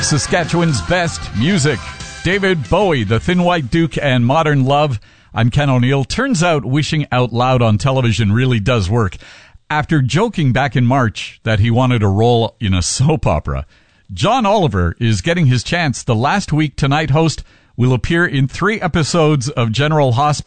Saskatchewan's best music. David Bowie, The Thin White Duke, and Modern Love. I'm Ken O'Neill. Turns out wishing out loud on television really does work. After joking back in March that he wanted a role in a soap opera, John Oliver is getting his chance. The Last Week Tonight host will appear in 3 episodes of General Hospital.